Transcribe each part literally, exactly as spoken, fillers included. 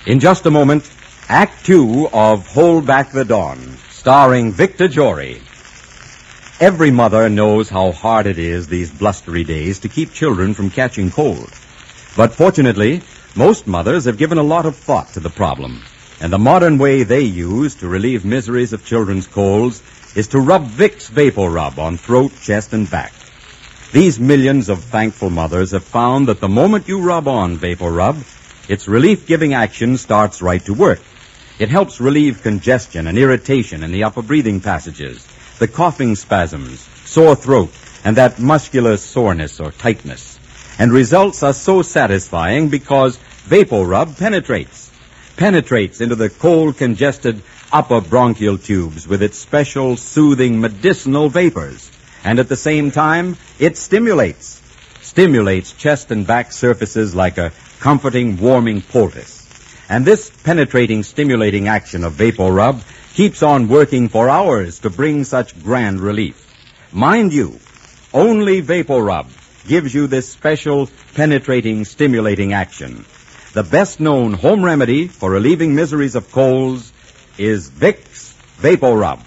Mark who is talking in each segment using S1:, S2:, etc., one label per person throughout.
S1: In just a moment, Act Two of Hold Back the Dawn, starring Victor Jory. Every mother knows how hard it is these blustery days to keep children from catching cold. But fortunately, most mothers have given a lot of thought to the problem. And the modern way they use to relieve miseries of children's colds is to rub Vicks Vapor Rub on throat, chest, and back. These millions of thankful mothers have found that the moment you rub on Vapor Rub, its relief-giving action starts right to work. It helps relieve congestion and irritation in the upper breathing passages, the coughing spasms, sore throat, and that muscular soreness or tightness. And results are so satisfying because Vapor Rub penetrates. Penetrates into the cold, congested upper bronchial tubes with its special, soothing, medicinal vapors. And at the same time, it stimulates. Stimulates chest and back surfaces like a comforting, warming poultice. And this penetrating, stimulating action of Vapor Rub keeps on working for hours to bring such grand relief. Mind you, only Vapor Rub gives you this special, penetrating, stimulating action. The best-known home remedy for relieving miseries of colds is Vicks Vapor Rub.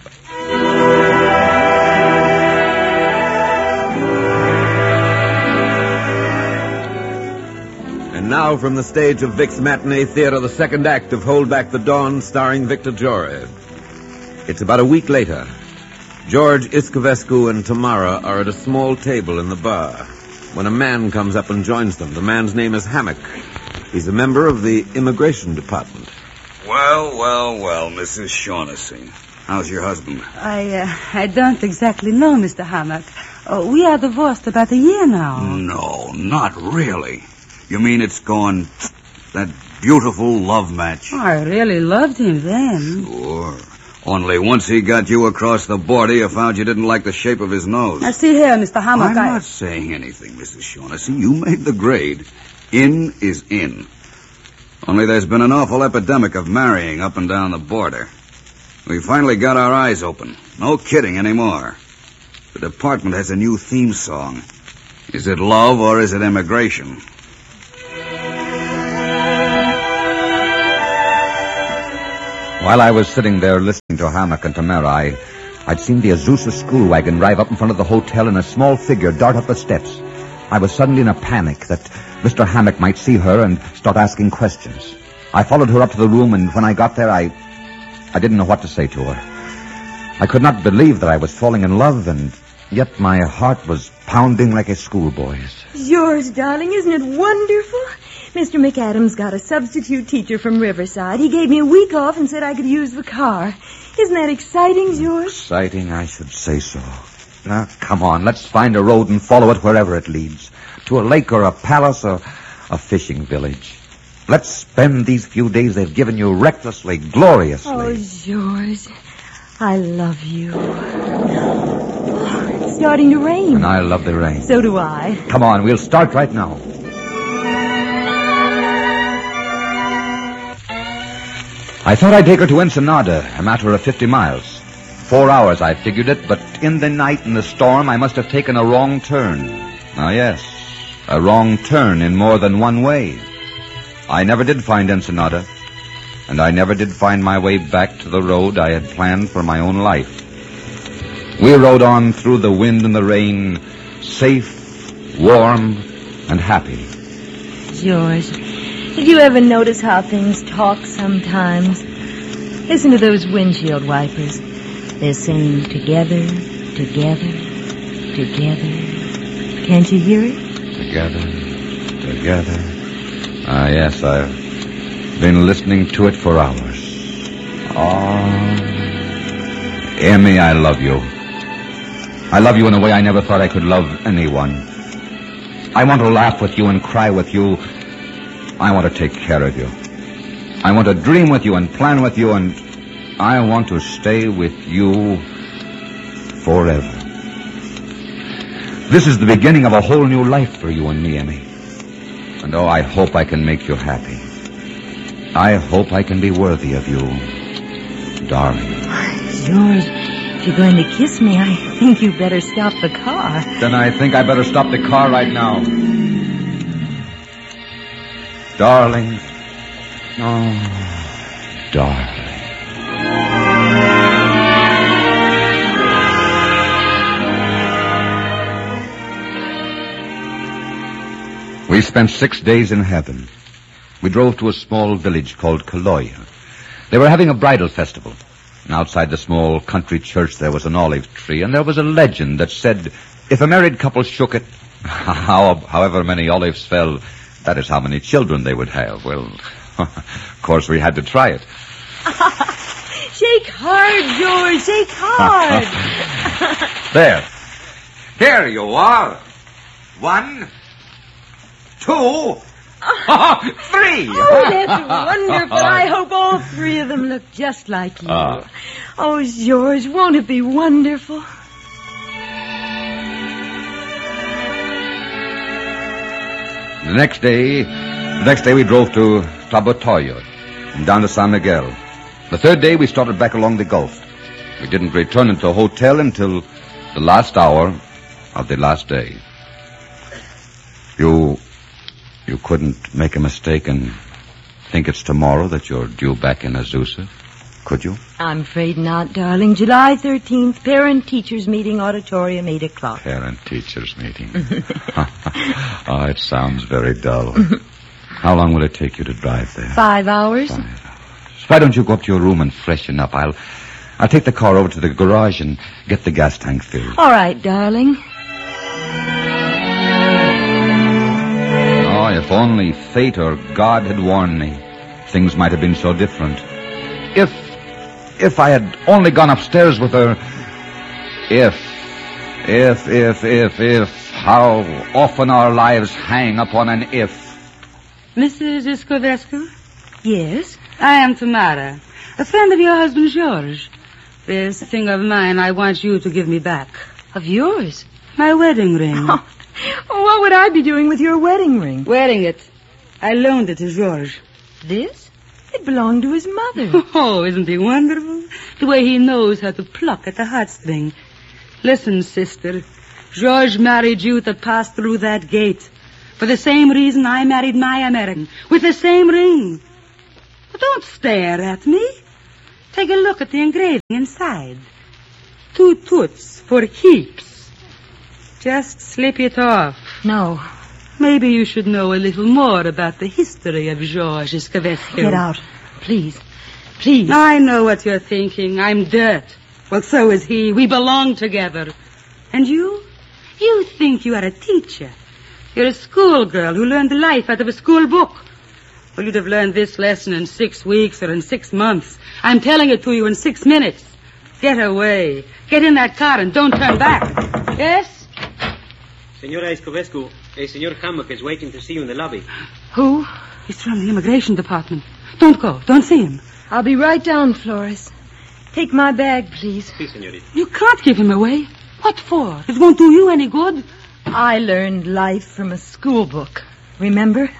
S2: And now from the stage of Vicks Matinee Theater, the second act of Hold Back the Dawn, starring Victor Jory. It's about a week later. George Iscovescu and Tamara are at a small table in the bar when a man comes up and joins them. The man's name is Hammock. He's a member of the Immigration Department.
S3: Well, well, well, Missus Shaughnessy. How's your husband?
S4: I, uh, I don't exactly know, Mister Hammock. Oh, we are divorced about a year now.
S3: No, not really. You mean it's gone, that beautiful love match?
S4: Oh, I really loved him then.
S3: Sure. Only once he got you across the border, you found you didn't like the shape of his nose.
S4: Now, see here, Mister Hammock,
S3: I'm
S4: I...
S3: not saying anything, Missus Shaughnessy. You made the grade. In is in. Only there's been an awful epidemic of marrying up and down the border. We finally got our eyes open. No kidding anymore. The department has a new theme song. Is it love or is it immigration?
S5: While I was sitting there listening to Hammock and Tamara, I, I'd seen the Azusa school wagon drive up in front of the hotel and a small figure dart up the steps. I was suddenly in a panic that Mister Hammock might see her and start asking questions. I followed her up to the room, and when I got there, I, I didn't know what to say to her. I could not believe that I was falling in love, and yet my heart was pounding like a schoolboy's.
S6: George, darling, isn't it wonderful? Mister McAdams got a substitute teacher from Riverside. He gave me a week off and said I could use the car. Isn't that exciting, George?
S5: Exciting, I should say so. Now, come on, let's find a road and follow it wherever it leads. To a lake or a palace or a fishing village. Let's spend these few days they've given you recklessly, gloriously.
S6: Oh, George, I love you. Oh, it's starting to rain.
S5: And I love the rain.
S6: So do I.
S5: Come on, we'll start right now. I thought I'd take her to Ensenada, a matter of fifty miles. Four hours, I figured it, but in the night and the storm, I must have taken a wrong turn. Ah, yes, a wrong turn in more than one way. I never did find Ensenada, and I never did find my way back to the road I had planned for my own life. We rode on through the wind and the rain, safe, warm, and happy.
S6: George, did you ever notice how things talk sometimes? Listen to those windshield wipers. They're saying together, together, together. Can't you hear it?
S5: Together, together. Ah, yes, I've been listening to it for hours. Oh, Emmy, I love you. I love you in a way I never thought I could love anyone. I want to laugh with you and cry with you. I want to take care of you. I want to dream with you and plan with you, and I want to stay with you forever. This is the beginning of a whole new life for you and me, Emmy. And oh, I hope I can make you happy. I hope I can be worthy of you, darling.
S6: George, if you're going to kiss me, I think you better stop the car.
S5: Then I think I better stop the car right now. Darling, Oh, darling. We spent six days in heaven. We drove to a small village called Kaloya. They were having a bridal festival. And outside the small country church there was an olive tree, and there was a legend that said if a married couple shook it, how, however many olives fell, that is how many children they would have. Well, of course we had to try it.
S6: Shake hard, George, shake hard.
S5: There. Here you are. One, two, three.
S6: Oh, that's wonderful. I hope all three of them look just like you.
S5: Uh.
S6: Oh, George, won't it be wonderful?
S5: The next day, the next day we drove to Tabotoyo and down to San Miguel. The third day we started back along the Gulf. We didn't return into the hotel until the last hour of the last day. You, you couldn't make a mistake and think it's tomorrow that you're due back in Azusa, could you?
S6: I'm afraid not, darling. July thirteenth, parent-teachers meeting, auditorium, eight o'clock.
S5: Parent-teachers meeting. Oh, it sounds very dull. How long will it take you to drive there?
S6: Five hours.
S5: Five hours. Why don't you go up to your room and freshen up? I'll, I'll take the car over to the garage and get the gas tank filled.
S6: All right, darling.
S5: Oh, if only fate or God had warned me, things might have been so different. If, if I had only gone upstairs with her, if, if, if, if, if, how often our lives hang upon an if.
S4: Missus Iscovescu?
S6: Yes?
S4: I am Tamara, a friend of your husband, George. This thing of mine I want you to give me back.
S6: Of yours?
S4: My wedding ring.
S6: Oh, what would I be doing with your wedding ring?
S4: Wearing it. I loaned it to George.
S6: This? It belonged to his mother.
S4: Oh, isn't he wonderful? The way he knows how to pluck at the heartstring. Listen, sister. George married you to pass through that gate. For the same reason I married my American. With the same ring. But don't stare at me. Take a look at the engraving inside. Two toots for keeps. Just slip it off.
S6: No.
S4: Maybe you should know a little more about the history of Georges Iscovescu.
S6: Get out. Please. Please.
S4: I know what you're thinking. I'm dirt. Well, so is he. We belong together. And you? You think you are a teacher. You're a schoolgirl who learned life out of a school book. Well, you'd have learned this lesson in six weeks or in six months. I'm telling it to you in six minutes. Get away. Get in that car and don't turn back. Yes?
S7: Senora Iscovescu, a Senor Hammock is waiting to see you in the lobby.
S4: Who? He's from the immigration department. Don't go. Don't see him.
S6: I'll be right down, Flores. Take my bag, please.
S7: Si, senorita.
S4: You can't give him away. What for? It won't do you any good.
S6: I learned life from a school book. Remember?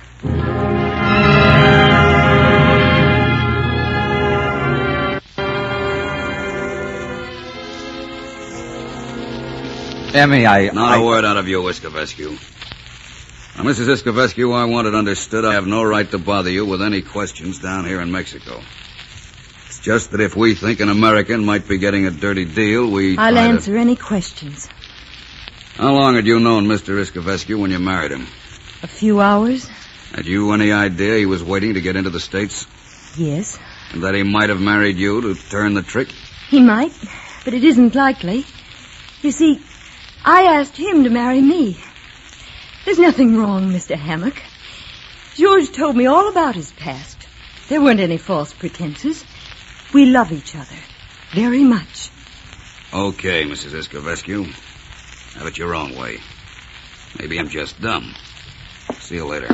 S5: Emmy, I...
S3: Not
S5: I...
S3: a word out of you, Iscovescu. Now, Missus Iscovescu, I want it understood I have no right to bother you with any questions down here in Mexico. It's just that if we think an American might be getting a dirty deal, we...
S6: I'll
S3: try to-
S6: answer any questions.
S3: How long had you known Mister Iscovescu when you married him?
S6: A few hours?
S3: Had you any idea he was waiting to get into the States?
S6: Yes.
S3: And that he might have married you to turn the trick?
S6: He might, but it isn't likely. You see, I asked him to marry me. There's nothing wrong, Mister Hammock. George told me all about his past. There weren't any false pretenses. We love each other very much.
S3: Okay, Missus Iscovescu. Have it your own way. Maybe I'm just dumb. See you later.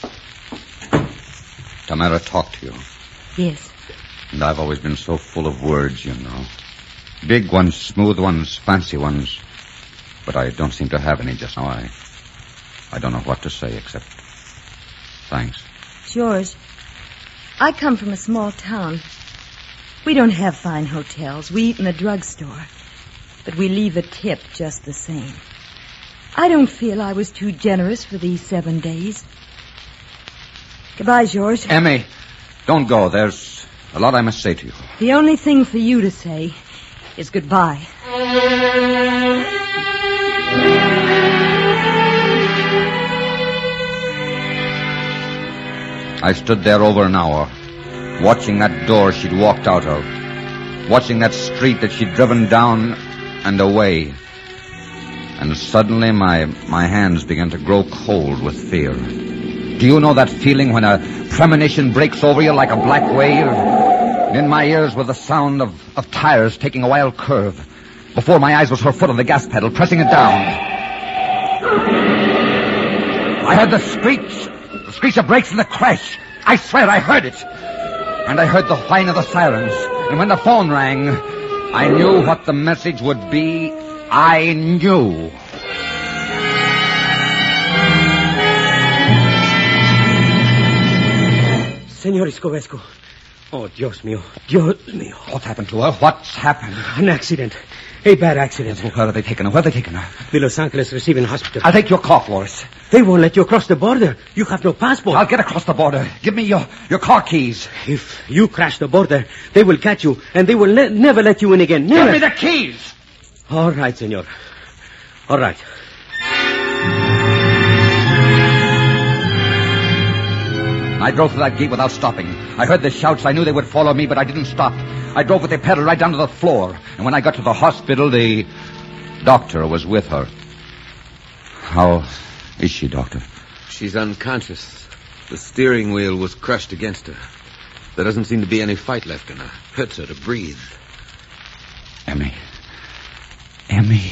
S5: Tamara talked to you.
S6: Yes.
S5: And I've always been so full of words, you know. Big ones, smooth ones, fancy ones. But I don't seem to have any just now. I, I don't know what to say except thanks.
S6: George, I come from a small town. We don't have fine hotels. We eat in a drugstore. But we leave a tip just the same. I don't feel I was too generous for these seven days. Goodbye, George.
S5: Emmy, Don't go. There's a lot I must say to you.
S6: The only thing for you to say is goodbye.
S5: I stood there over an hour, watching that door she'd walked out of, watching that street that she'd driven down and away. And suddenly my, my hands began to grow cold with fear. Do you know that feeling when a premonition breaks over you like a black wave? In my ears was the sound of, of tires taking a wild curve. Before my eyes was her foot on the gas pedal, pressing it down. I heard the screech, the screech of brakes and the crash. I swear I heard it. And I heard the whine of the sirens. And when the phone rang, I knew what the message would be. I knew.
S7: Senor Escovescu. Oh, Dios mío. Dios mío.
S5: What happened to her? What's happened?
S7: An accident. A bad accident.
S5: Where are they taking her? Where are they taking her?
S7: The Los Angeles Receiving Hospital.
S5: I'll take your car, Flores.
S7: They won't let you cross the border. You have no passport.
S5: I'll get across the border. Give me your, your car keys.
S7: If you crash the border, they will catch you, and they will ne- never let you in again. Never.
S5: Give me the keys.
S7: All right, senor. All right.
S5: I drove through that gate without stopping. I heard the shouts. I knew they would follow me, but I didn't stop. I drove with the pedal right down to the floor. And when I got to the hospital, the doctor was with her. How is she, Doctor?
S2: She's unconscious. The steering wheel was crushed against her. There doesn't seem to be any fight left in her. Hurts her to breathe.
S5: Emmy. Emmy.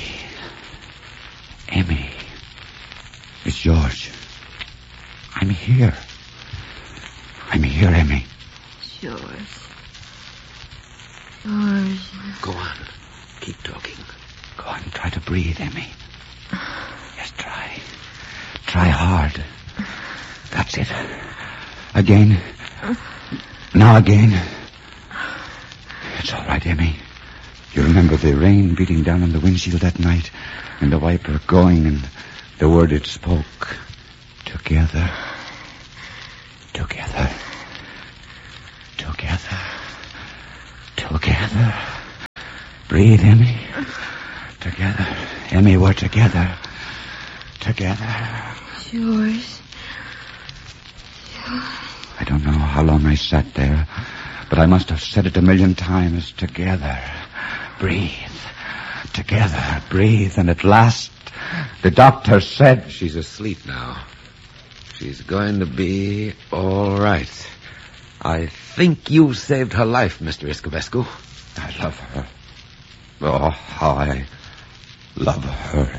S5: Emmy. It's George. I'm here. I'm here, Emmy.
S6: George. George.
S2: Go on. Keep talking.
S5: Go on, try to breathe, Emmy. Yes, try. Try hard. That's it. Again. Now again. It's all right, Emmy. You remember the rain beating down on the windshield that night, and the wiper going, and the word it spoke. Together. Together. Together. Together. Breathe, Emmy. Together. Emmy, we're together. Together.
S6: George.
S5: I don't know how long I sat there, but I must have said it a million times. Together. Breathe. Together. Breathe. And at last, the doctor said...
S2: She's asleep now. She's going to be all right. I think you've saved her life, Mister Escovescu.
S5: I love her. Oh, how I love her.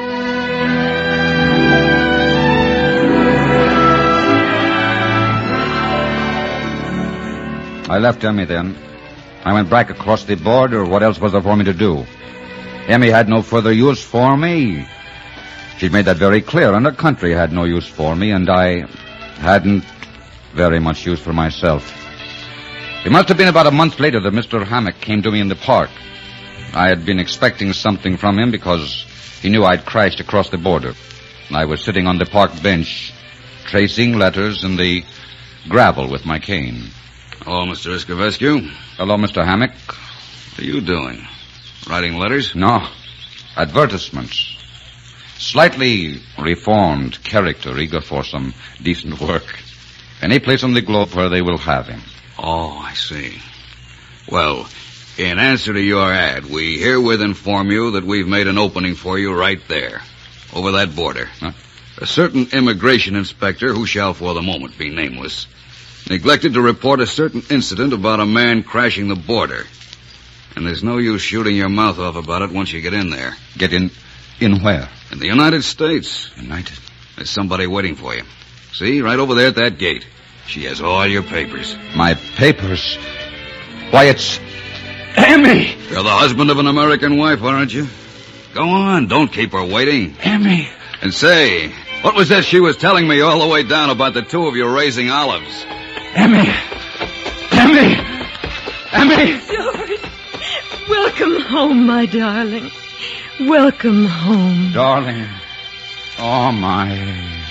S5: I left Emmy then. I went back across the border. What else was there for me to do? Emmy had no further use for me. She'd made that very clear, and the country had no use for me, and I hadn't very much use for myself. It must have been about a month later that Mister Hammock came to me in the park. I had been expecting something from him because he knew I'd crashed across the border. I was sitting on the park bench, tracing letters in the gravel with my cane.
S3: Oh, Mister Escovescu.
S5: Hello, Mister Hammock.
S3: What are you doing? Writing letters?
S5: No. Advertisements. Slightly reformed character, eager for some decent work. Any place on the globe where they will have him.
S3: Oh, I see. Well, in answer to your ad, we herewith inform you that we've made an opening for you right there, over that border.
S5: Huh?
S3: A certain immigration inspector, who shall for the moment be nameless, neglected to report a certain incident about a man crashing the border. And there's no use shooting your mouth off about it once you get in there.
S5: Get in... in where?
S3: In the United States.
S5: United?
S3: There's somebody waiting for you. See, right over there at that gate. She has all your papers.
S5: My papers? Why, it's... Emmy!
S3: You're the husband of an American wife, aren't you? Go on, don't keep her waiting.
S5: Emmy!
S3: And say, what was that she was telling me all the way down about the two of you raising olives?
S5: Emmy! Emmy! Emmy!
S6: George, welcome home, my darling. Welcome home.
S5: Darling. Oh, my...